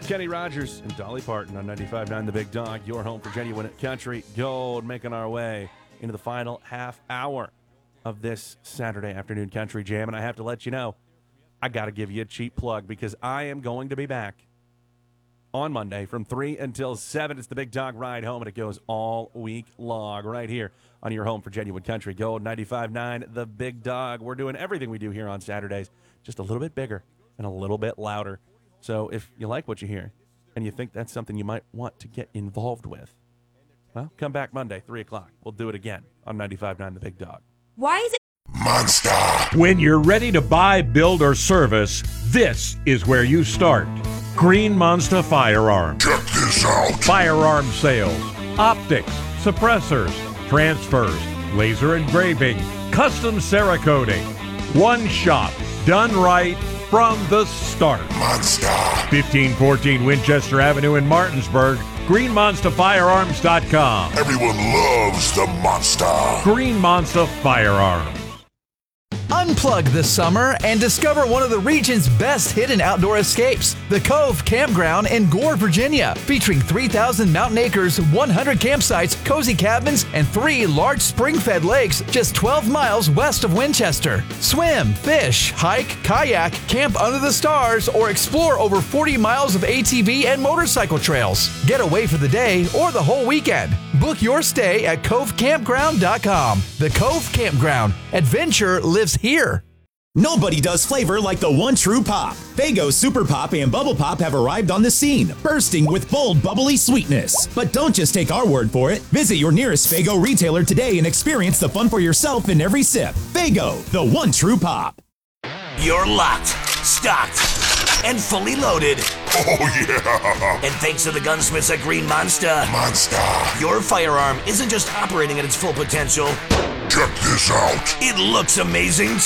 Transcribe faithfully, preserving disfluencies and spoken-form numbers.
Kenny Rogers and Dolly Parton on ninety-five point nine The Big Dog, your home for genuine country gold, making our way into the final half hour of this Saturday afternoon country jam. And I have to let you know, I got to give you a cheap plug because I am going to be back on Monday from three until seven. It's the Big Dog Ride Home, and it goes all week long right here on your home for genuine country gold, ninety-five point nine The Big Dog. We're doing everything we do here on Saturdays, just a little bit bigger and a little bit louder. So if you like what you hear and you think that's something you might want to get involved with, well, come back Monday, three o'clock. We'll do it again on ninety-five point nine The Big Dog. Why is it Monster? When you're ready to buy, build, or service, this is where you start. Green Monster Firearms. Check this out. Firearm sales, optics, suppressors, transfers, laser engraving, custom Cerakoting. One shop, done right from the start. Monster. fifteen fourteen Winchester Avenue in Martinsburg. green monster firearms dot com. Everyone loves the Monster. Green Monster Firearms. Unplug this summer and discover one of the region's best hidden outdoor escapes, the Cove Campground in Gore, Virginia, featuring three thousand mountain acres, one hundred campsites, cozy cabins, and three large spring-fed lakes just twelve miles west of Winchester. Swim, fish, hike, kayak, camp under the stars, or explore over forty miles of A T V and motorcycle trails. Get away for the day or the whole weekend. Book your stay at cove campground dot com. The Cove Campground. Adventure lives here. Nobody does flavor like the one true pop. Faygo Super Pop and Bubble Pop have arrived on the scene, bursting with bold, bubbly sweetness. But don't just take our word for it. Visit your nearest Faygo retailer today and experience the fun for yourself in every sip. Faygo, the one true pop. You're locked, stocked, and fully loaded. Oh, yeah. And thanks to the gunsmiths at Green Monster, Monster. your firearm isn't just operating at its full potential. Check this out. It looks amazing,